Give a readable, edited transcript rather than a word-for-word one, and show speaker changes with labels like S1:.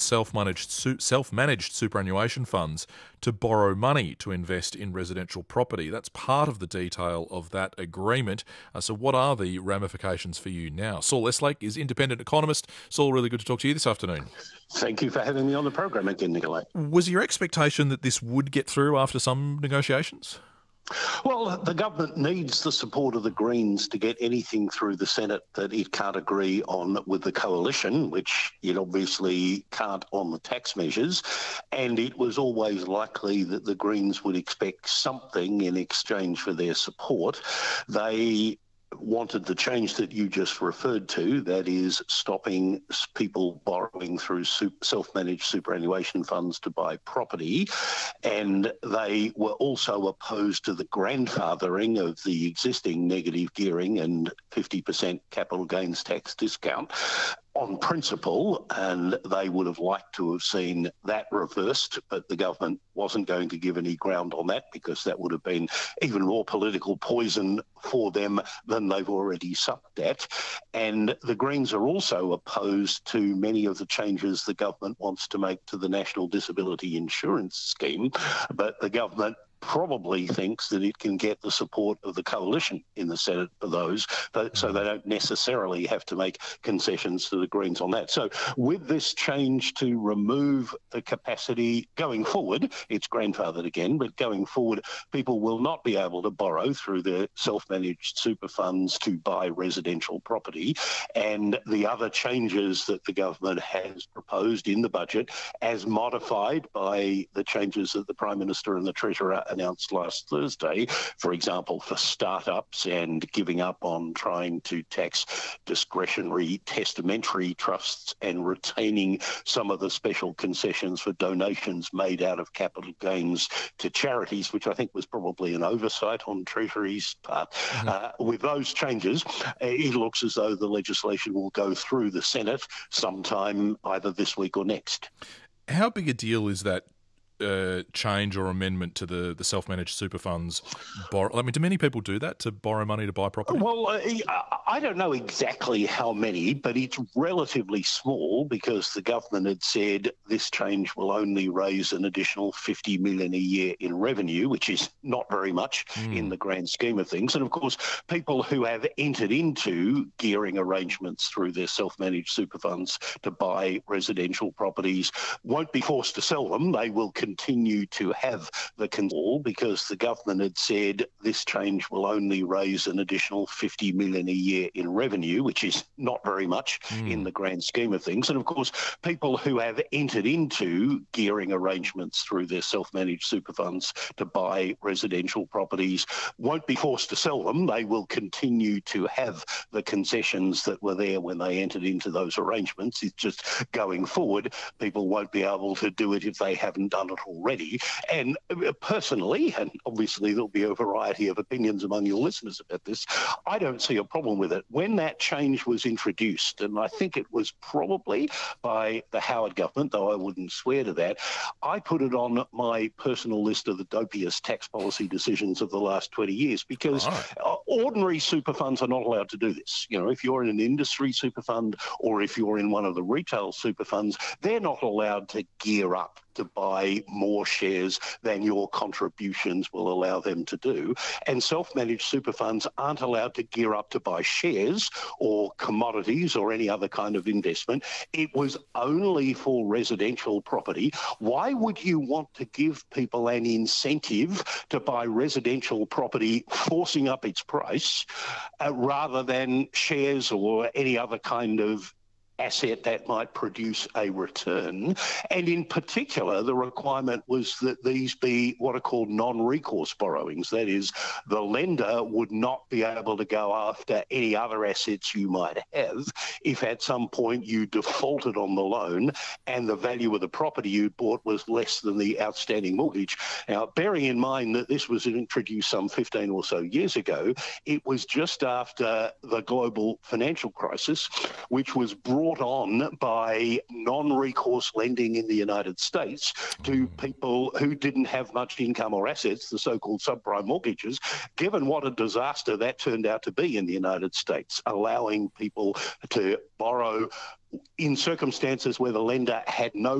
S1: self-managed superannuation funds to borrow money to invest in residential property. That's part of the detail of that agreement. So what are the ramifications for you now? Saul Eslake is independent economist. Saul, really good to talk to you this afternoon.
S2: Thank you for having me on the program again, Nicolai.
S1: Was your expectation that this would get through after some negotiations?
S2: Well, the government needs the support of the Greens to get anything through the Senate that it can't agree on with the coalition, which it obviously can't on the tax measures. And it was always likely that the Greens would expect something in exchange for their support. They wanted the change that you just referred to, that is stopping people borrowing through self-managed superannuation funds to buy property. And they were also opposed to the grandfathering of the existing negative gearing and 50% capital gains tax discount on principle, and they would have liked to have seen that reversed, but the government wasn't going to give any ground on that because that would have been even more political poison for them than they've already sucked at. And the Greens are also opposed to many of the changes the government wants to make to the National Disability Insurance Scheme, but the government probably thinks that it can get the support of the coalition in the Senate for those, so they don't necessarily have to make concessions to the Greens on that. So with this change to remove the capacity going forward, it's grandfathered again, but going forward, people will not be able to borrow through their self-managed super funds to buy residential property. And the other changes that the government has proposed in the budget, as modified by the changes that the Prime Minister and the Treasurer announced last Thursday, for example, for startups and giving up on trying to tax discretionary testamentary trusts and retaining some of the special concessions for donations made out of capital gains to charities, which I think was probably an oversight on Treasury's part. With those changes, it looks as though the legislation will go through the Senate sometime either this week or next.
S1: How big a deal is that change or amendment to the self-managed super funds? Do many people do that, to borrow money to buy property?
S2: Well, I don't know exactly how many, but it's relatively small because the government had said this change will only raise an additional $50 million a year in revenue, which is not very much in the grand scheme of things. And of course, people who have entered into gearing arrangements through their self-managed super funds to buy residential properties won't be forced to sell them. They will continue to have the control because the government had said this change will only raise an additional $50 million a year in revenue, which is not very much in the grand scheme of things. And of course, people who have entered into gearing arrangements through their self-managed super funds to buy residential properties won't be forced to sell them. They will continue to have the concessions that were there when they entered into those arrangements. It's just going forward, people won't be able to do it if they haven't done it already. And personally, and obviously there'll be a variety of opinions among your listeners about this, I don't see a problem with it. When that change was introduced, and I think it was probably by the Howard government, though I wouldn't swear to that, I put it on my personal list of the dopiest tax policy decisions of the last 20 years because ordinary super funds are not allowed to do this. You know, if you're in an industry super fund or if you're in one of the retail super funds, they're not allowed to gear up to buy more shares than your contributions will allow them to do. And self-managed super funds aren't allowed to gear up to buy shares or commodities or any other kind of investment. It was only for residential property. Why would you want to give people an incentive to buy residential property, forcing up its price, rather than shares or any other kind of asset that might produce a return? And in particular, the requirement was that these be what are called non-recourse borrowings. That is, the lender would not be able to go after any other assets you might have if at some point you defaulted on the loan and the value of the property you bought was less than the outstanding mortgage. Now, bearing in mind that this was introduced some 15 or so years ago, it was just after the global financial crisis, which was brought on by non-recourse lending in the United States to people who didn't have much income or assets, the so-called subprime mortgages, given what a disaster that turned out to be in the United States, allowing people to borrow in circumstances where the lender had no